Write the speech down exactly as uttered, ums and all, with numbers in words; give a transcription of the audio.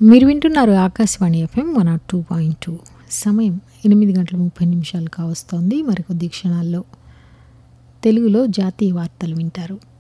మీరు వింటున్నారు Akashvani FM one not two point two. సమయం ఎనిమిది గంటల ముప్పై నిమిషాలు కావస్తోంది. మరికొద్ది క్షణాల్లో తెలుగులో జాతీయ వార్తలు వింటారు.